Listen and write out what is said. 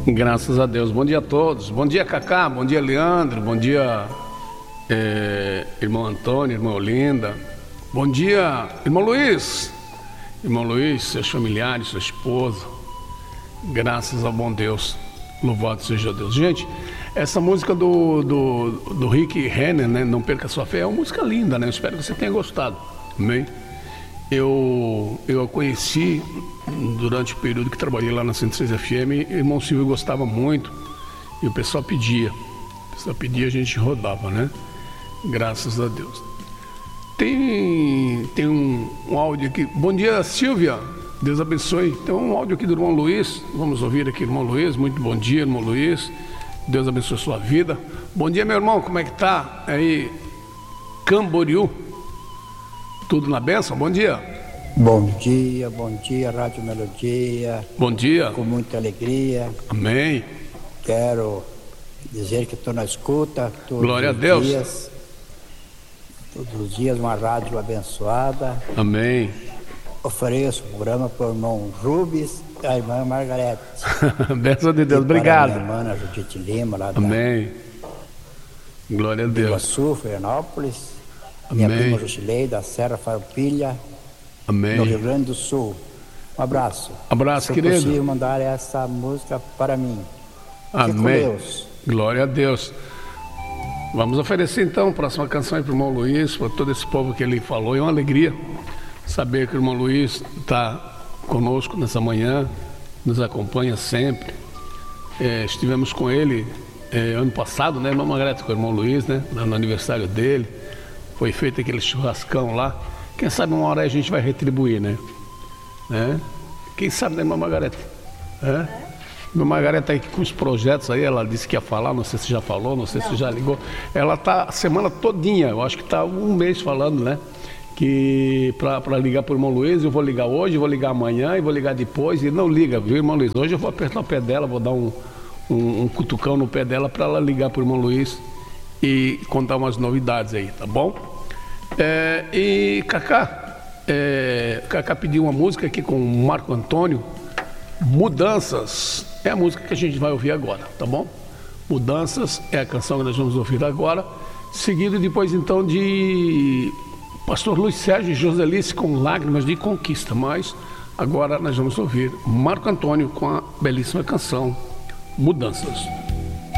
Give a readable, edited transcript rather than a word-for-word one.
Graças a Deus. Bom dia a todos. Bom dia, Cacá. Bom dia, Leandro. Bom dia, irmão Antônio, irmã Olinda. Bom dia, irmão Luiz. Irmão Luiz, seus familiares, sua esposa. Graças ao bom Deus. Louvado seja Deus. Gente, essa música do Rick Renner, né? Não Perca Sua Fé, é uma música linda, né? Eu espero que você tenha gostado. Amém? Eu a conheci durante o período que trabalhei lá na 106 FM. O irmão Silvio gostava muito e o pessoal pedia. A gente rodava, né? Graças a Deus. Tem um áudio aqui. Bom dia, Silvia. Deus abençoe. Tem um áudio aqui do irmão Luiz. Vamos ouvir aqui, irmão Luiz. Muito bom dia, irmão Luiz. Deus abençoe a sua vida. Bom dia, meu irmão. Como é que tá? Aí, Camboriú. Tudo na bênção? Bom dia. Bom dia, Rádio Melodia. Bom dia. Com muita alegria. Amém. Quero dizer que estou na escuta. Glória a Deus. Todos os dias uma rádio abençoada. Amém. Ofereço o programa para o irmão Rubens e a irmã Margarete. Bênção de Deus. Obrigado. Para a minha irmã Judite Lima, lá Amém. Glória a Deus. Iguaçu, Florianópolis. Amém. Minha prima Jusilei, da Serra Farroupilha, Amém. no Rio Grande do Sul. Um abraço. Abraço, querido. Se possível mandar essa música para mim. Amém. Fique com Deus. Glória a Deus. Vamos oferecer então a próxima canção aí para o irmão Luiz, para todo esse povo que ele falou. É uma alegria saber que o irmão Luiz está conosco nessa manhã, nos acompanha sempre. Estivemos com ele ano passado, né, irmã Margarete, com o irmão Luiz, né, no aniversário dele. Foi feito aquele churrascão lá. Quem sabe uma hora a gente vai retribuir, né? Quem sabe, né, irmã Margarete? Irmã Margarete tá aí com os projetos aí, ela disse que ia falar, não sei se já falou, não sei se já ligou. Ela tá a semana todinha, eu acho que tá um mês falando, né? Que para ligar pro irmão Luiz, eu vou ligar hoje, vou ligar amanhã e vou ligar depois. E não liga, viu, irmão Luiz? Hoje eu vou apertar o pé dela, vou dar um cutucão no pé dela para ela ligar pro irmão Luiz e contar umas novidades aí, tá bom? E Cacá pediu uma música aqui com o Marco Antônio, Mudanças. É a música que a gente vai ouvir agora, tá bom? Mudanças é a canção que nós vamos ouvir agora, seguido depois então de Pastor Luiz Sérgio e Joselice com Lágrimas de Conquista. Mas agora nós vamos ouvir Marco Antônio com a belíssima canção Mudanças.